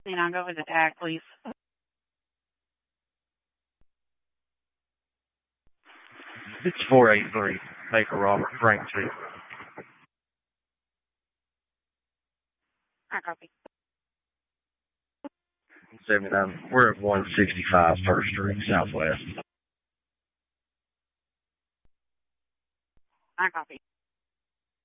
And I'll go with the tag, please. It's 483 Baker Robert Frank Street. I copy. 79. We're at 165 First Street, Southwest. I copy.